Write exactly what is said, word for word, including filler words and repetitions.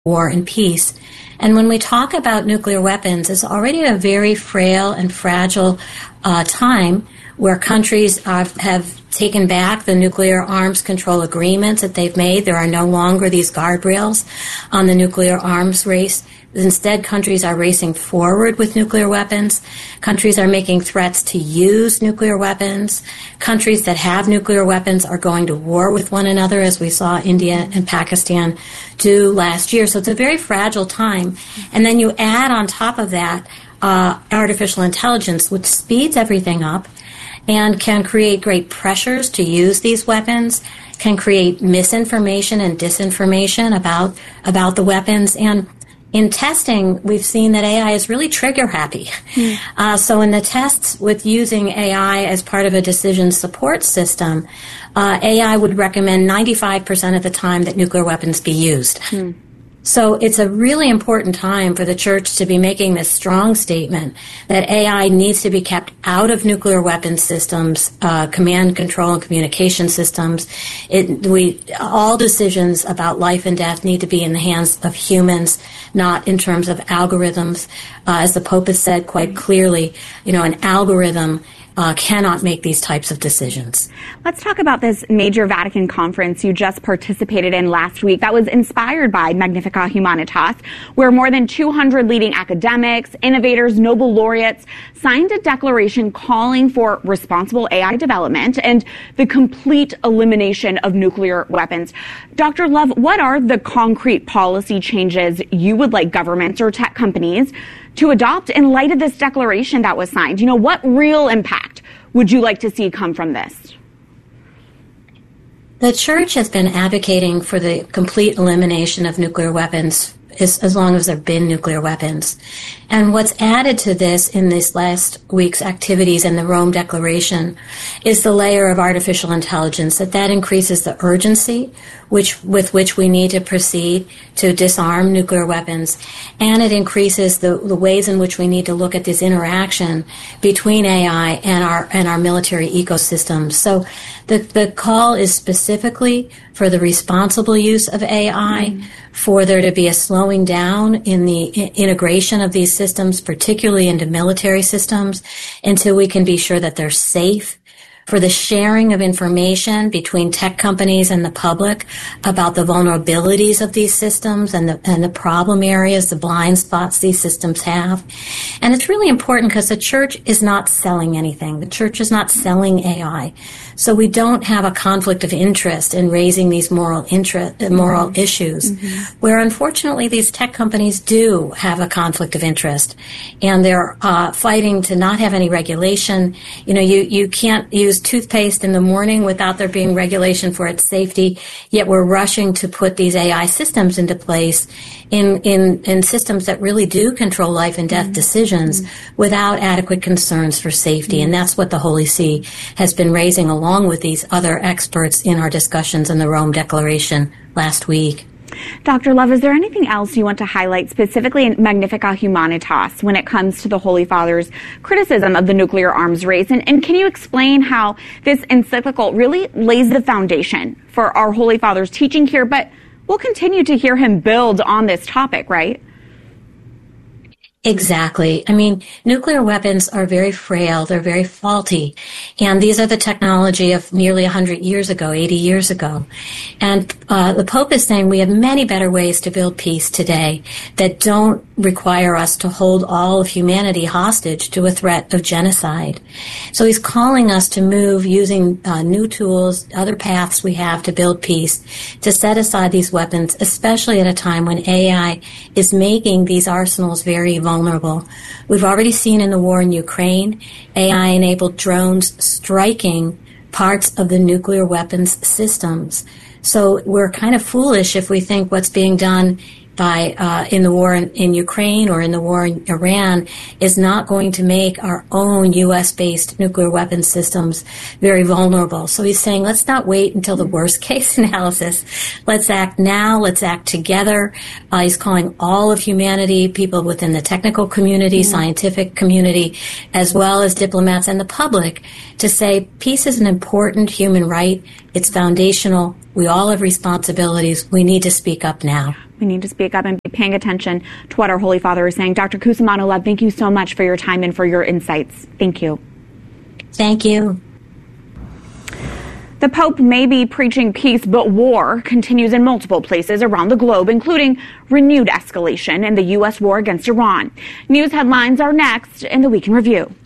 war and peace. And when we talk about nuclear weapons, it's already a very frail and fragile uh, time where countries are, have taken back the nuclear arms control agreements that they've made. There are no longer these guardrails on the nuclear arms race. Instead, countries are racing forward with nuclear weapons. Countries are making threats to use nuclear weapons. Countries that have nuclear weapons are going to war with one another, as we saw India and Pakistan do last year. So it's a very fragile time. And then you add on top of that uh, artificial intelligence, which speeds everything up and can create great pressures to use these weapons, can create misinformation and disinformation about about the weapons. And in testing, we've seen that A I is really trigger happy. Mm. Uh, so in the tests with using A I as part of a decision support system, uh, A I would recommend ninety-five percent of the time that nuclear weapons be used. Mm. So it's a really important time for the church to be making this strong statement that A I needs to be kept out of nuclear weapons systems, uh, command, control, and communication systems. It, we, all decisions about life and death need to be in the hands of humans, not in terms of algorithms. Uh, as the Pope has said quite clearly, you know, an algorithm Uh, cannot make these types of decisions. Let's talk about this major Vatican conference you just participated in last week that was inspired by Magnificat Humanitas, where more than two hundred leading academics, innovators, Nobel laureates signed a declaration calling for responsible A I development and the complete elimination of nuclear weapons. Doctor Love, what are the concrete policy changes you would like governments or tech companies to adopt in light of this declaration that was signed? You know, what real impact would you like to see come from this? The church has been advocating for the complete elimination of nuclear weapons as, as long as there have been nuclear weapons. And what's added to this in this last week's activities in the Rome Declaration is the layer of artificial intelligence, that that increases the urgency which with which we need to proceed to disarm nuclear weapons, and it increases the, the ways in which we need to look at this interaction between A I and our and our military ecosystems. So the the call is specifically for the responsible use of A I, mm-hmm. for there to be a slowing down in the I- integration of these systems, particularly into military systems, until we can be sure that they're safe, for the sharing of information between tech companies and the public about the vulnerabilities of these systems and the and the problem areas, the blind spots these systems have. And it's really important because the church is not selling anything. The church is not selling A I. So we don't have a conflict of interest in raising these moral interest, moral mm-hmm. issues, mm-hmm. where unfortunately these tech companies do have a conflict of interest, and they're uh, fighting to not have any regulation. You know, you, you can't use toothpaste in the morning without there being regulation for its safety, yet we're rushing to put these A I systems into place in, in, in systems that really do control life and death mm-hmm. decisions mm-hmm. without adequate concerns for safety. Mm-hmm. And that's what the Holy See has been raising along with these other experts in our discussions in the Rome Declaration last week. Doctor Love, is there anything else you want to highlight specifically in Magnificat Humanitas when it comes to the Holy Father's criticism of the nuclear arms race? And, and can you explain how this encyclical really lays the foundation for our Holy Father's teaching here, but we'll continue to hear him build on this topic, right? Exactly. I mean, nuclear weapons are very frail. They're very faulty. And these are the technology of nearly one hundred years ago, eighty years ago. And uh, the Pope is saying we have many better ways to build peace today that don't require us to hold all of humanity hostage to a threat of genocide. So he's calling us to move using uh, new tools, other paths we have to build peace, to set aside these weapons, especially at a time when A I is making these arsenals very vulnerable. vulnerable. We've already seen in the war in Ukraine, A I-enabled drones striking parts of the nuclear weapons systems. So we're kind of foolish if we think what's being done by uh, in the war in, in Ukraine or in the war in Iran is not going to make our own U S-based nuclear weapons systems very vulnerable. So he's saying, let's not wait until the worst case analysis. Let's act now. Let's act together. Uh, he's calling all of humanity, people within the technical community, mm-hmm. scientific community, as well as diplomats and the public, to say peace is an important human right. It's foundational. We all have responsibilities. We need to speak up now. We need to speak up and be paying attention to what our Holy Father is saying. Doctor Cusimano-Lev, thank you so much for your time and for your insights. Thank you. Thank you. The Pope may be preaching peace, but war continues in multiple places around the globe, including renewed escalation in the U S war against Iran. News headlines are next in the Week in Review.